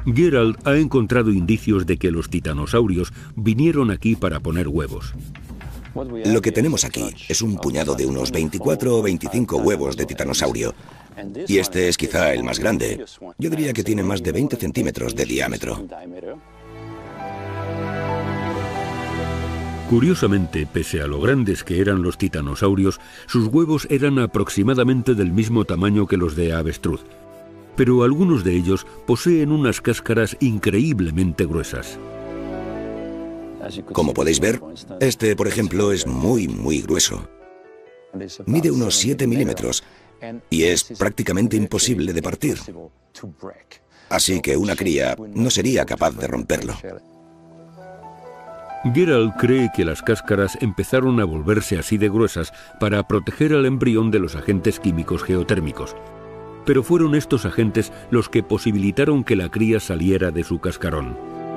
Gerald ha encontrado indicios de que los titanosaurios vinieron aquí para poner huevos. Lo que tenemos aquí es un puñado de unos 24 o 25 huevos de titanosaurio. Y este es quizá el más grande. Yo diría que tiene más de 20 centímetros de diámetro. Curiosamente, pese a lo grandes que eran los titanosaurios, sus huevos eran aproximadamente del mismo tamaño que los de avestruz. Pero algunos de ellos poseen unas cáscaras increíblemente gruesas. Como podéis ver, este, por ejemplo, es muy grueso. Mide unos 7 milímetros y es prácticamente imposible de partir. Así que una cría no sería capaz de romperlo. Gerald cree que las cáscaras empezaron a volverse así de gruesas para proteger al embrión de los agentes químicos geotérmicos. Pero fueron estos agentes los que posibilitaron que la cría saliera de su cascarón.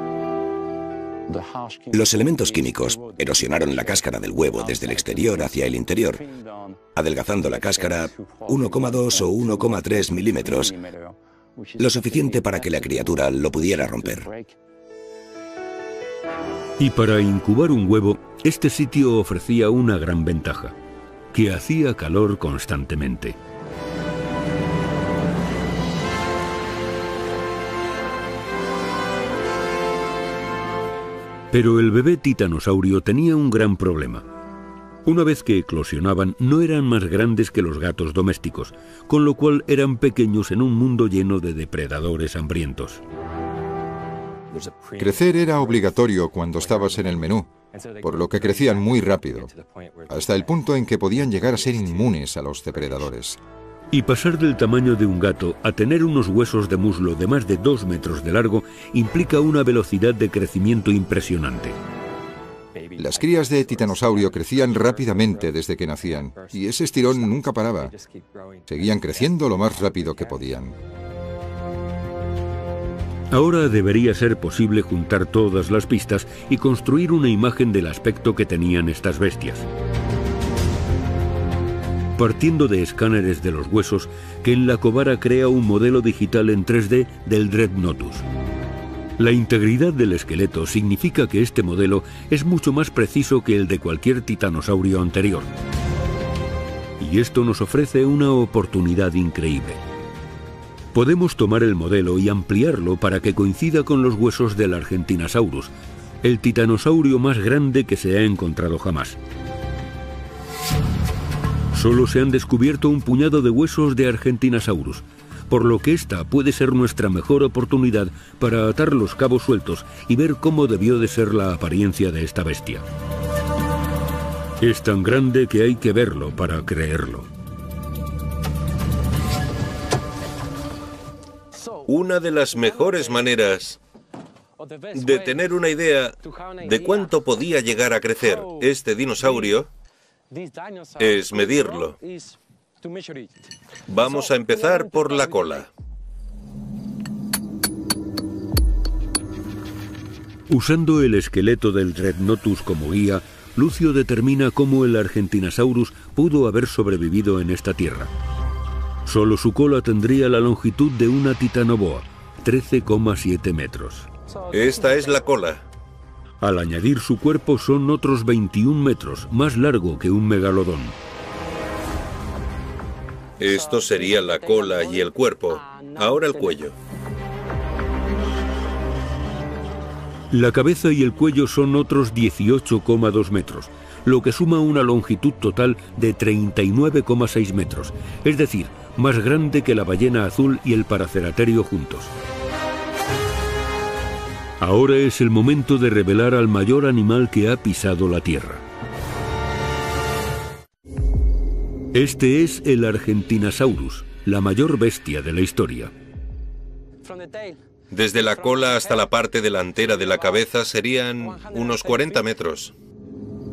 Los elementos químicos erosionaron la cáscara del huevo desde el exterior hacia el interior, adelgazando la cáscara 1,2 o 1,3 milímetros, lo suficiente para que la criatura lo pudiera romper. Y para incubar un huevo, este sitio ofrecía una gran ventaja, que hacía calor constantemente. Pero el bebé titanosaurio tenía un gran problema. Una vez que eclosionaban, no eran más grandes que los gatos domésticos, con lo cual eran pequeños en un mundo lleno de depredadores hambrientos. Crecer era obligatorio cuando estabas en el menú, por lo que crecían muy rápido, hasta el punto en que podían llegar a ser inmunes a los depredadores. Y pasar del tamaño de un gato a tener unos huesos de muslo de más de 2 metros de largo implica una velocidad de crecimiento impresionante. Las crías de titanosaurio crecían rápidamente desde que nacían, y ese estirón nunca paraba. Seguían creciendo lo más rápido que podían. Ahora debería ser posible juntar todas las pistas y construir una imagen del aspecto que tenían estas bestias. Partiendo de escáneres de los huesos, Ken Lacovara crea un modelo digital en 3D del Dreadnoughtus. La integridad del esqueleto significa que este modelo es mucho más preciso que el de cualquier titanosaurio anterior. Y esto nos ofrece una oportunidad increíble. Podemos tomar el modelo y ampliarlo para que coincida con los huesos del Argentinosaurus, el titanosaurio más grande que se ha encontrado jamás. Solo se han descubierto un puñado de huesos de Argentinosaurus, por lo que esta puede ser nuestra mejor oportunidad para atar los cabos sueltos y ver cómo debió de ser la apariencia de esta bestia. Es tan grande que hay que verlo para creerlo. Una de las mejores maneras de tener una idea de cuánto podía llegar a crecer este dinosaurio es medirlo. Vamos a empezar por la cola. Usando el esqueleto del Dreadnoughtus como guía, Lucio determina cómo el Argentinosaurus pudo haber sobrevivido en esta tierra. Solo su cola tendría la longitud de una titanoboa, 13,7 metros. Esta es la cola. Al añadir su cuerpo son otros 21 metros, más largo que un megalodón. Esto sería la cola y el cuerpo. Ahora el cuello. La cabeza y el cuello son otros 18,2 metros, lo que suma una longitud total de 39,6 metros, es decir, más grande que la ballena azul y el paraceraterio juntos. Ahora es el momento de revelar al mayor animal que ha pisado la Tierra. Este es el Argentinosaurus, la mayor bestia de la historia. Desde la cola hasta la parte delantera de la cabeza serían unos 40 metros.